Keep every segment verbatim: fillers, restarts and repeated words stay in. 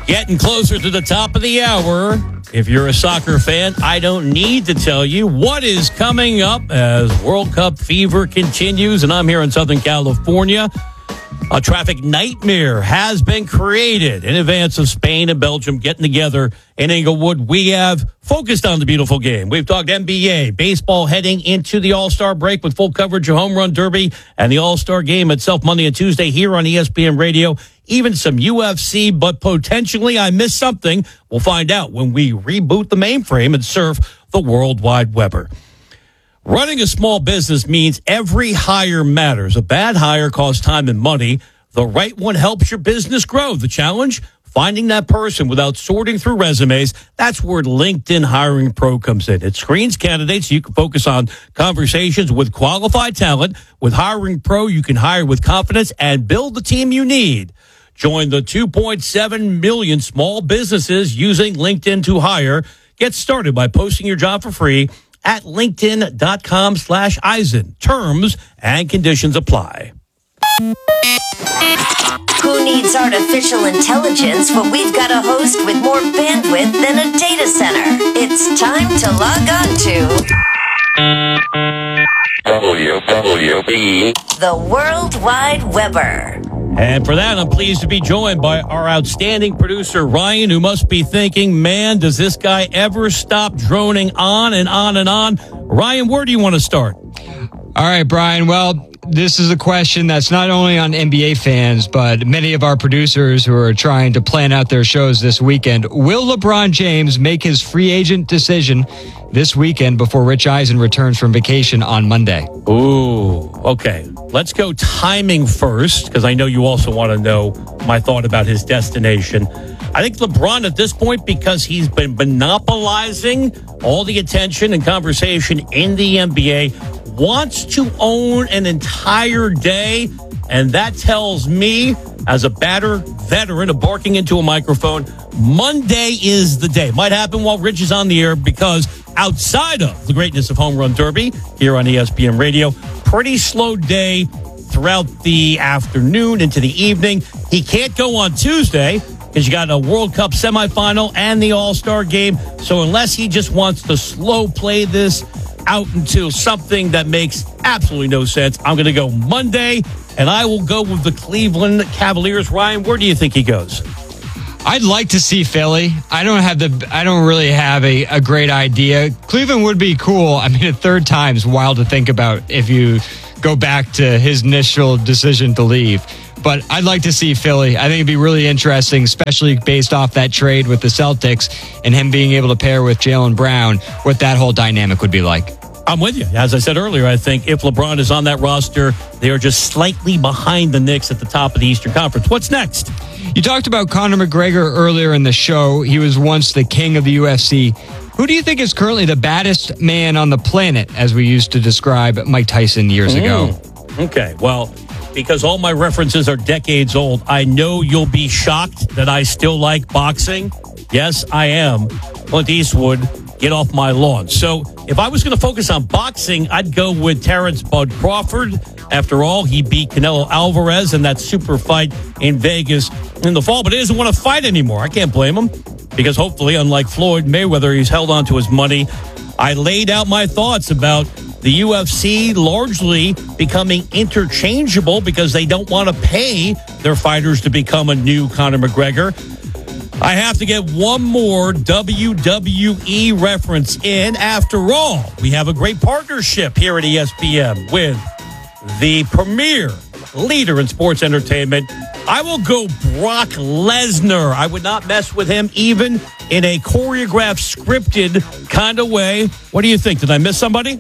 Getting closer to the top of the hour. If you're a soccer fan, I don't need to tell you what is coming up as World Cup fever continues. And I'm here in Southern California. A traffic nightmare has been created in advance of Spain and Belgium getting together in Inglewood. We have focused on the beautiful game. We've talked N B A, baseball heading into the All-Star break with full coverage of Home Run Derby and the All-Star game itself Monday and Tuesday here on E S P N Radio. Even some U F C, but potentially I missed something. We'll find out when we reboot the mainframe and surf the World Wide Webber. Running a small business means every hire matters. A bad hire costs time and money. The right one helps your business grow. The challenge? Finding that person without sorting through resumes. That's where LinkedIn Hiring Pro comes in. It screens candidates so you can focus on conversations with qualified talent. With Hiring Pro, you can hire with confidence and build the team you need. Join the two point seven million small businesses using LinkedIn to hire. Get started by posting your job for free at linkedin.com slash Eisen. Terms and conditions apply. Who needs artificial intelligence when we've got a host with more bandwidth than a data center? It's time to log on to W W B, the World Wide Webber. And for that, I'm pleased to be joined by our outstanding producer, Ryan, who must be thinking, man, does this guy ever stop droning on and on and on? Ryan, where do you want to start? All right, Brian. Well, this is a question that's not only on N B A fans, but many of our producers who are trying to plan out their shows this weekend. Will LeBron James make his free agent decision this weekend before Rich Eisen returns from vacation on Monday? Ooh, okay. Let's go timing first, because I know you also want to know my thought about his destination. I think LeBron at this point, because he's been monopolizing all the attention and conversation in the N B A, wants to own an entire day, and that tells me, as a battered veteran of barking into a microphone, Monday is the day. Might happen while Rich is on the air, because outside of the greatness of Home Run Derby here on E S P N Radio, pretty slow day throughout the afternoon into the evening. He can't go on Tuesday because you got a World Cup semifinal and the All-Star game. So unless he just wants to slow play this out into something that makes absolutely no sense, I'm going to go Monday, and I will go with the Cleveland Cavaliers. Ryan, where do you think he goes? I'd like to see Philly. I don't have the. I don't really have a, a great idea. Cleveland would be cool. I mean, a third time's wild to think about if you go back to his initial decision to leave. But I'd like to see Philly. I think it'd be really interesting, especially based off that trade with the Celtics and him being able to pair with Jaylen Brown, what that whole dynamic would be like. I'm with you. As I said earlier, I think if LeBron is on that roster, they are just slightly behind the Knicks at the top of the Eastern Conference. What's next? You talked about Conor McGregor earlier in the show. He was once the king of the U F C. Who do you think is currently the baddest man on the planet, as we used to describe Mike Tyson years mm. ago? Okay, well, because all my references are decades old, I know you'll be shocked that I still like boxing. Yes, I am. Clint Eastwood, get off my lawn. So if I was going to focus on boxing, I'd go with Terrence Bud Crawford. After all, he beat Canelo Alvarez in that super fight in Vegas in the fall, but he doesn't want to fight anymore. I can't blame him, because hopefully, unlike Floyd Mayweather, he's held on to his money. I laid out my thoughts about the U F C largely becoming interchangeable because they don't want to pay their fighters to become a new Conor McGregor. I have to get one more W W E reference in. After all, we have a great partnership here at E S P N with the premier leader in sports entertainment. I will go Brock Lesnar. I would not mess with him even in a choreographed, scripted kind of way. What do you think? Did I miss somebody?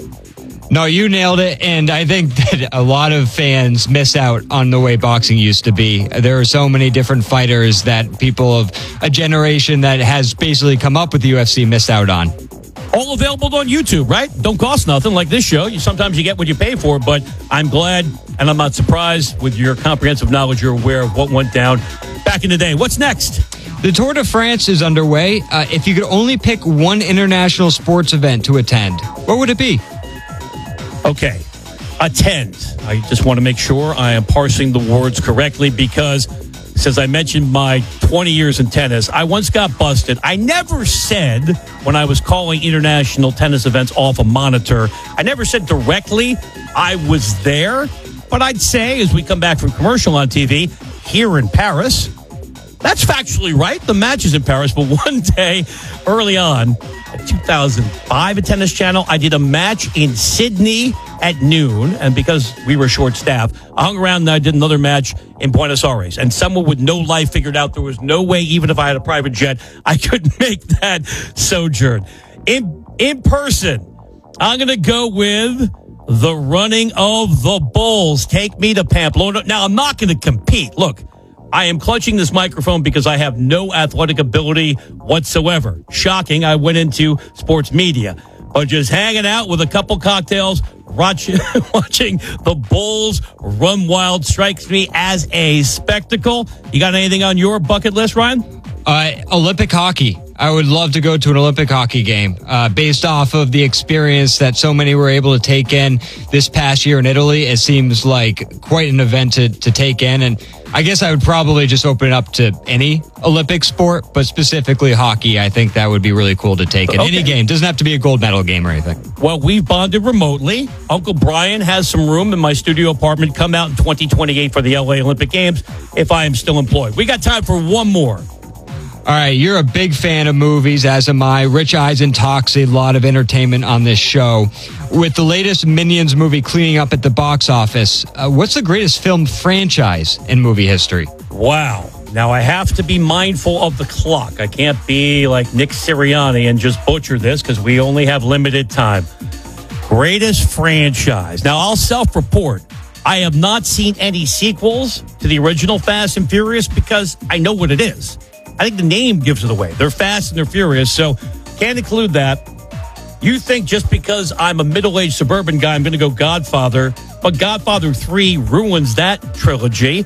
No, you nailed it, and I think that a lot of fans miss out on the way boxing used to be. There are so many different fighters that people of a generation that has basically come up with the U F C missed out on. All available on YouTube, right? Don't cost nothing like this show. You Sometimes you get what you pay for, but I'm glad, and I'm not surprised with your comprehensive knowledge. You're aware of what went down back in the day. What's next? The Tour de France is underway. Uh, if you could only pick one international sports event to attend, what would it be? Okay, attend. I just want to make sure I am parsing the words correctly, because Since I mentioned my twenty years in tennis, I once got busted. I never said, when I was calling international tennis events off a monitor, I never said directly I was there. But I'd say, as we come back from commercial on T V, here in Paris, that's factually right. The match is in Paris. But one day, early on, in two thousand five at Tennis Channel, I did a match in Sydney at noon. And because we were short-staffed, I hung around and I did another match in Buenos Aires. And someone with no life figured out there was no way, even if I had a private jet, I could make that sojourn. In, in person, I'm going to go with the running of the Bulls. Take me to Pamplona. Now, I'm not going to compete. Look, I am clutching this microphone because I have no athletic ability whatsoever. Shocking, I went into sports media. But just hanging out with a couple cocktails, watch, watching the Bulls run wild strikes me as a spectacle. You got anything on your bucket list, Ryan? Uh, Olympic hockey. I would love to go to an Olympic hockey game uh, based off of the experience that so many were able to take in this past year in Italy. It seems like quite an event to, to take in. And I guess I would probably just open it up to any Olympic sport, but specifically hockey. I think that would be really cool to take in Okay. any game. Doesn't have to be a gold medal game or anything. Well, we've bonded remotely. Uncle Brian has some room in my studio apartment. Come out in twenty twenty-eight for the L A Olympic Games if I am still employed. We got time for one more. All right, you're a big fan of movies, as am I. Rich Eisen talks a lot of entertainment on this show. With the latest Minions movie cleaning up at the box office, uh, what's the greatest film franchise in movie history? Wow. Now, I have to be mindful of the clock. I can't be like Nick Sirianni and just butcher this because we only have limited time. Greatest franchise. Now, I'll self-report. I have not seen any sequels to the original Fast and Furious because I know what it is. I think the name gives it away. They're fast and they're furious, so can't include that. You think just because I'm a middle-aged suburban guy, I'm going to go Godfather, but Godfather three ruins that trilogy.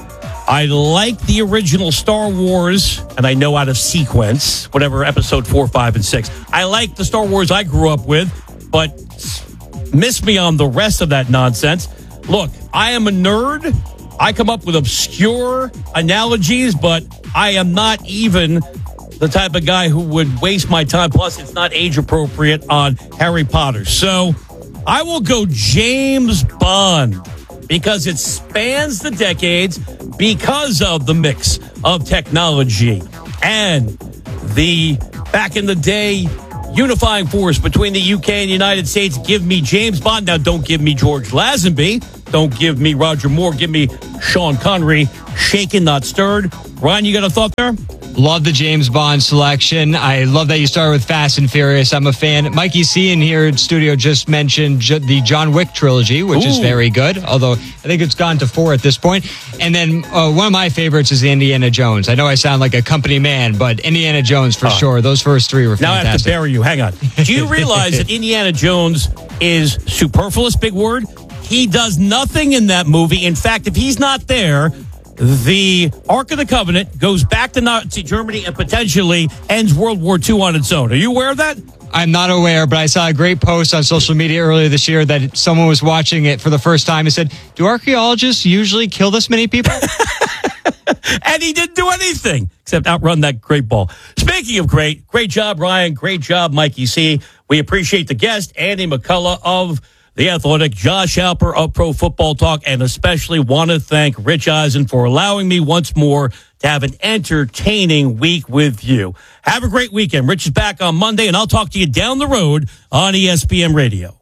I like the original Star Wars, and I know out of sequence, whatever, episode four, five, and six. I like the Star Wars I grew up with, but miss me on the rest of that nonsense. Look, I am a nerd. I come up with obscure analogies, but I am not even the type of guy who would waste my time. Plus, it's not age appropriate on Harry Potter. So I will go James Bond because it spans the decades because of the mix of technology and the back in the day unifying force between the U K and the United States. Give me James Bond. Now, don't give me George Lazenby. Don't give me Roger Moore. Give me Sean Connery. Shaken, not stirred. Ryan, you got a thought there? Love the James Bond selection. I love that you started with Fast and Furious. I'm a fan. Mikey C in here in studio just mentioned J- the John Wick trilogy, which Ooh. is very good, although I think it's gone to four at this point. And then uh, one of my favorites is Indiana Jones. I know I sound like a company man, but Indiana Jones for Uh, sure. Those first three were Now fantastic. I have to bury you. Hang on. Do you realize that Indiana Jones is superfluous, big word? He does nothing in that movie. In fact, if he's not there, the Ark of the Covenant goes back to Nazi Germany and potentially ends World War Two on its own. Are you aware of that? I'm not aware, but I saw a great post on social media earlier this year that someone was watching it for the first time and said, do archaeologists usually kill this many people? And he didn't do anything except outrun that great ball. Speaking of great, great job, Ryan. Great job, Mikey C. We appreciate the guest, Andy McCullough of The Athletic, Josh Alper of Pro Football Talk, and especially want to thank Rich Eisen for allowing me once more to have an entertaining week with you. Have a great weekend. Rich is back on Monday, and I'll talk to you down the road on E S P N Radio.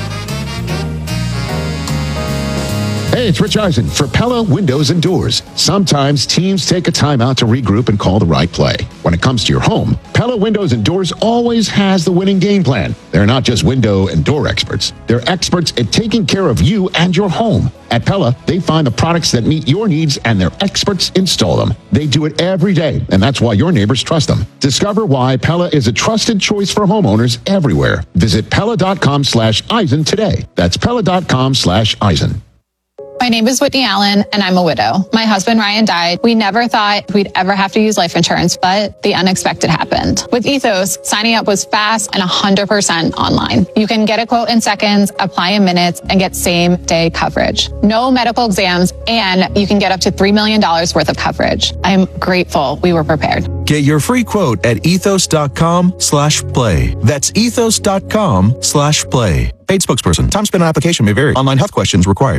Hey, it's Rich Eisen for Pella Windows and Doors. Sometimes teams take a timeout to regroup and call the right play. When it comes to your home, Pella Windows and Doors always has the winning game plan. They're not just window and door experts. They're experts at taking care of you and your home. At Pella, they find the products that meet your needs and their experts install them. They do it every day, and that's why your neighbors trust them. Discover why Pella is a trusted choice for homeowners everywhere. Visit Pella.com slash Eisen today. That's Pella.com slash Eisen. My name is Whitney Allen, and I'm a widow. My husband, Ryan, died. We never thought we'd ever have to use life insurance, but the unexpected happened. With Ethos, signing up was fast and one hundred percent online. You can get a quote in seconds, apply in minutes, and get same-day coverage. No medical exams, and you can get up to three million dollars worth of coverage. I'm grateful we were prepared. Get your free quote at ethos.com slash play. That's ethos.com slash play. Paid spokesperson. Time spent on application may vary. Online health questions required.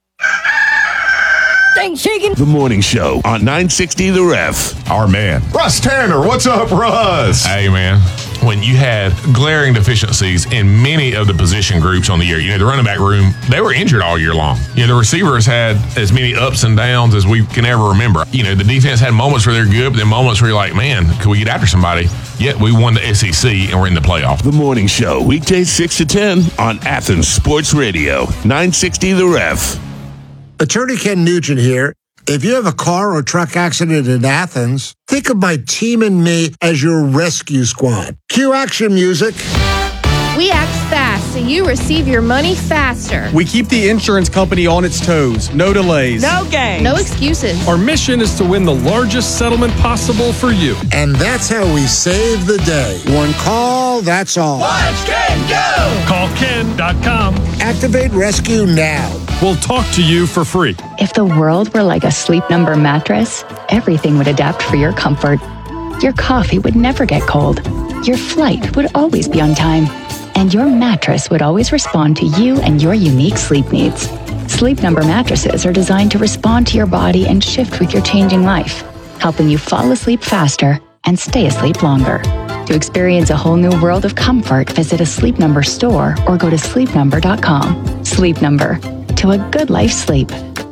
The morning show on nine sixty The Ref. Our man, Russ Tanner, what's up, Russ? hey man, when you had glaring deficiencies in many of the position groups on the year, you know, the running back room, they were injured all year long. You know, the receivers had as many ups and downs as we can ever remember. You know, the defense had moments where they're good, but then moments where you're like, man, could we get after somebody? Yet we won the S E C and we're in the playoff. The morning show, weekdays six to ten on Athens Sports Radio, nine sixty The Ref. Attorney Ken Nugent here. If you have a car or truck accident in Athens, think of my team and me as your rescue squad. Cue action music. We act fast so you receive your money faster. We keep the insurance company on its toes. No delays. No games. No excuses. Our mission is to win the largest settlement possible for you. And that's how we save the day. One call, that's all. Watch Ken go! Call ken dot com. Activate rescue now. We'll talk to you for free. If the world were like a Sleep Number mattress, everything would adapt for your comfort. Your coffee would never get cold. Your flight would always be on time. And your mattress would always respond to you and your unique sleep needs. Sleep Number mattresses are designed to respond to your body and shift with your changing life, helping you fall asleep faster and stay asleep longer. To experience a whole new world of comfort, visit a Sleep Number store or go to sleep number dot com. Sleep Number. To a good life sleep.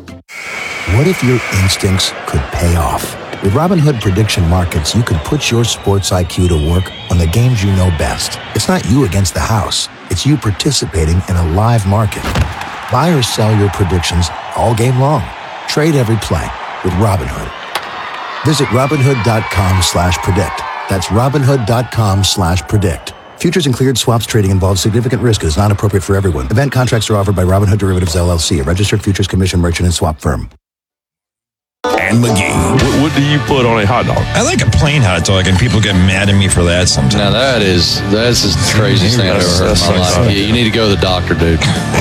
What if your instincts could pay off? With Robinhood Prediction Markets, you can put your sports I Q to work on the games you know best. It's not you against the house. It's you participating in a live market. Buy or sell your predictions all game long. Trade every play with Robinhood. Visit Robinhood.com slash predict. That's Robinhood.com slash predict. Futures and cleared swaps trading involves significant risk and is not appropriate for everyone. Event contracts are offered by Robinhood Derivatives, L L C, a registered futures commission merchant and swap firm. And McGee. What, what do you put on a hot dog? I like a plain hot dog, and people get mad at me for that sometimes. Now that is that's the craziest thing I've ever heard in my life. Yeah, you need to go to the doctor, dude.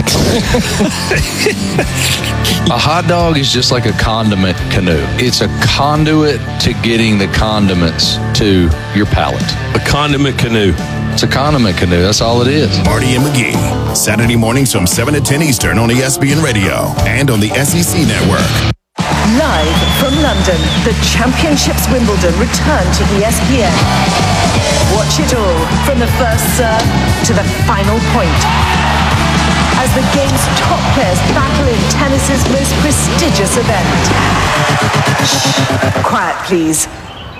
A hot dog is just like a condiment canoe. It's a conduit to getting the condiments to your palate. A condiment canoe. It's a condiment canoe. That's all it is. Marty and McGee. Saturday mornings from seven to ten Eastern on E S P N Radio and on the S E C Network. Live from London, the Championships Wimbledon return to E S P N. Watch it all from the first serve to the final point. As the game's top players battle in tennis's most prestigious event. Shh, quiet please.